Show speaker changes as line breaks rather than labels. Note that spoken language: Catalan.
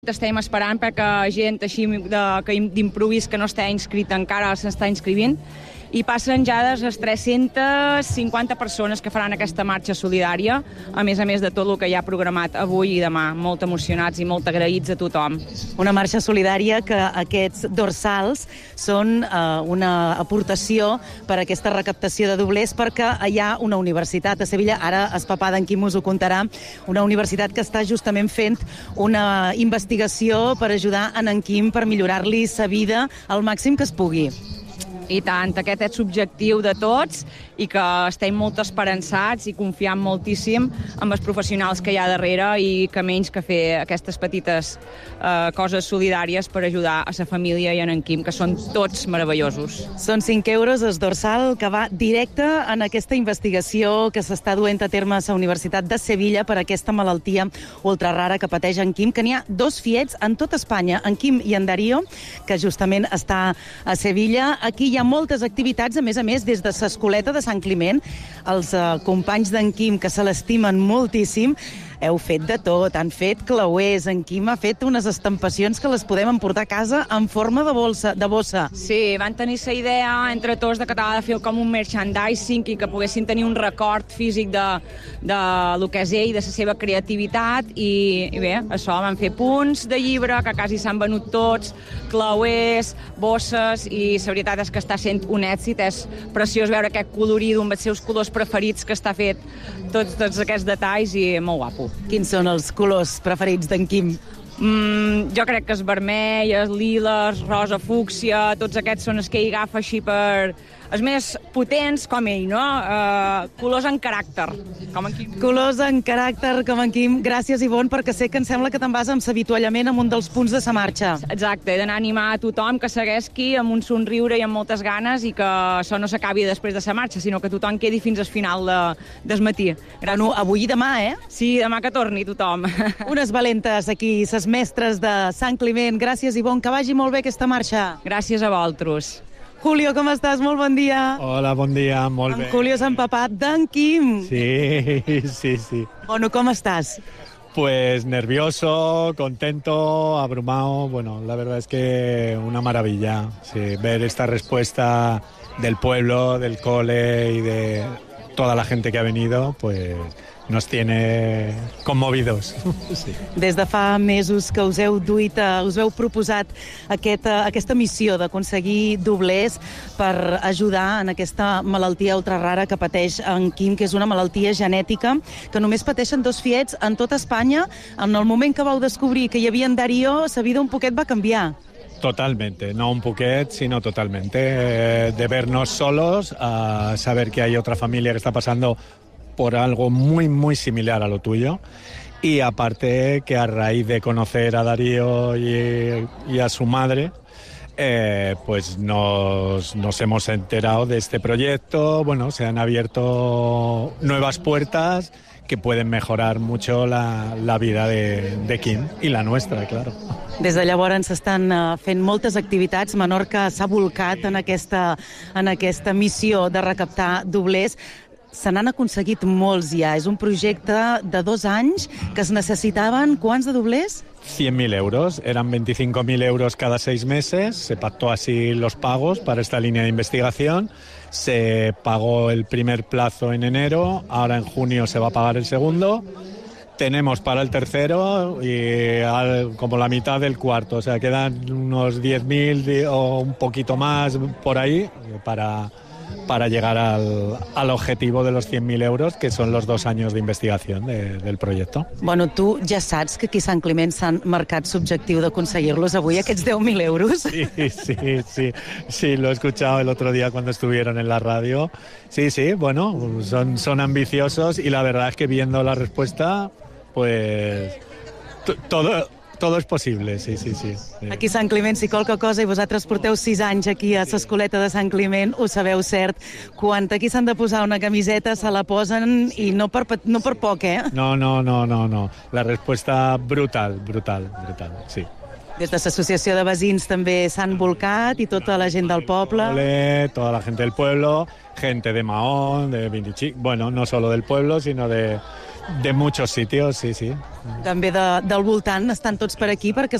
Estem esperant perquè gent així d'improvis que no està inscrita encara s'està inscrivint i passen ja les 350 persones que faran aquesta marxa solidària, a més de tot el que hi ha programat avui i demà. Molt emocionats i molt agraïts a tothom.
Una marxa solidària que aquests dorsals són una aportació per a aquesta recaptació de doblers perquè hi ha una universitat a Sevilla, ara el papà d'en Quim us ho contarà, una universitat que està justament fent una investigació per ajudar en Quim per millorar-li sa vida al màxim que es pugui.
I tant, aquest és l'objectiu de tots i que estem molt esperançats i confiant moltíssim en els professionals que hi ha darrere i que menys que fer aquestes petites coses solidàries per ajudar a sa família i en Quim, que són tots meravellosos.
Són 5 euros el dorsal que va directe en aquesta investigació que s'està duent a terme a la Universitat de Sevilla per aquesta malaltia ultrarara que pateix en Quim, que n'hi ha 2 fiets en tota Espanya, en Quim i en Darío, que justament està a Sevilla. Aquí hi ha moltes activitats, a més, des de l'Escoleta de Sant Climent. Els companys d'en Quim, que se l'estimen moltíssim, heu fet de tot, han fet clauers, en Quim ha fet unes estampacions que les podem emportar a casa en forma de bossa.
Sí, van tenir la idea entre tots de que t'ha de fer com un merchandising i que poguessin tenir un record físic de lo que és ell, de la seva creativitat i bé, això, van fer punts de llibre que quasi s'han venut tots, clauers, bosses i la veritat és que està sent un èxit, és preciós veure aquest colorit amb els seus colors preferits que està fet, tots aquests detalls i molt guapo.
Quins són els colors preferits d'en Quim?
Jo crec que el vermell, el lila, el rosa, fúcsia, tots aquests són els que ell agafa així per... els més potents, com ell, no? Colors en caràcter, com en Quim.
Colors en caràcter, com en Quim. Gràcies, Ivonne, perquè sé que em sembla que te'n vas amb l'avituallament en un dels punts de sa marxa.
Exacte, he d'anar a animar a tothom que segueixi amb un somriure i amb moltes ganes i que això no s'acabi després de sa marxa, sinó que tothom quedi fins al final del matí.
Bueno, avui i demà, eh?
Sí, demà que torni tothom.
Unes valentes aquí, ses mestres de Sant Climent. Gràcies, Ivonne, que vagi molt bé aquesta marxa.
Gràcies a vosaltres.
Julio, com estàs? Molt bon dia.
Hola, bon dia, molt bé.
En Julio és empapat d'en Quim.
Sí.
Bueno, com estàs?
Pues nervioso, contento, abrumado. Bueno, la verdad es que una maravilla. Sí, ver esta respuesta del pueblo, del cole y de toda la gente que ha venido, pues nos tiene conmovidos. Sí.
Des de fa mesos que us veu proposat aquesta missió d'aconseguir doblers per ajudar en aquesta malaltia ultrarara que pateix en Quim, que és una malaltia genètica que només pateixen 2 fiets en tota Espanya. En el moment que vau descobrir que hi havia en Darío, sa vida un poquet va canviar.
Totalmente, no un poquet, sino totalmente. De vernos solos a saber que hay otra familia que está pasando por algo muy, muy similar a lo tuyo. Y aparte que a raíz de conocer a Darío y a su madre, pues nos hemos enterado de este proyecto. Bueno, se han abierto nuevas puertas que pueden mejorar mucho la vida de Quim i la nostra, claro.
Des de llavors s'estan fent moltes activitats. Menorca s'ha volcat en aquesta missió de recaptar doblers. Se n'han aconseguit molts ja. És un projecte de 2 anys que es necesitaven quants de doblers?
100.000 euros. Eran 25.000 euros cada 6 meses. Se pactó así los pagos para esta línea de investigación. Se pagó el primer plazo en enero. Ahora en junio se va a pagar el segundo. Tenemos para el tercero y como la mitad del cuarto. O sea, quedan unos 10.000 o un poquito más por ahí para llegar al objetivo de los 100.000 euros, que son los 2 años de investigación del proyecto.
Bueno, tu ja saps que aquí a Sant Climent s'han marcat l'objectiu d'aconseguir-los avui, aquests 10.000 euros.
Sí, lo he escuchado el otro día cuando estuvieron en la radio. Sí, bueno, son ambiciosos y la verdad es que viendo la respuesta, pues todo es possible, sí.
Aquí a Sant Climent, si qualque cosa, i vosaltres porteu 6 anys aquí a l'Escoleta de Sant Climent, ho sabeu cert. Quan aquí s'han de posar una camiseta, se la posen i no per poc, eh?
No. La respuesta brutal, sí.
Des de l'associació de veïns també s'han volcat i tota la gent del poble.
Toda la gente del pueblo, gente de Mahón, de Vindichic, bueno, no solo del pueblo, sino de De muchos sitios, sí, sí.
També del voltant estan tots per aquí perquè